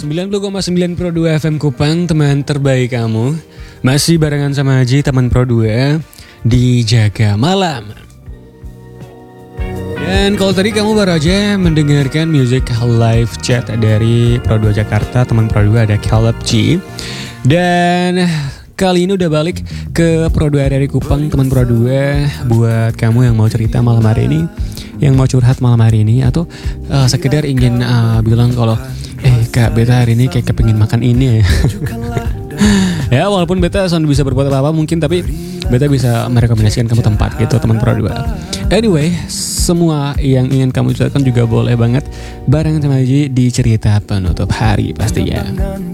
90,9 Pro 2 FM Kupang, teman terbaik kamu. Masih barengan sama Haji, teman Pro 2 di Jaga Malam. Dan kalau tadi kamu baru aja mendengarkan music live chat dari Pro 2 Jakarta, teman Pro 2 ada Caleb G. Dan kali ini udah balik ke Pro 2 dari Kupang, teman Pro 2. Buat kamu yang mau cerita malam hari ini, yang mau curhat malam hari ini, atau sekedar ingin bilang kalau Kak, beta hari ini kayak kepengin makan ini ya. Ya walaupun beta sound bisa berbuat apa-apa mungkin, tapi beta bisa merekomendasikan kamu tempat gitu, teman Pro 2. Anyway, semua yang ingin kamu ceritakan juga boleh banget bareng sama Haji di cerita penutup hari pastinya.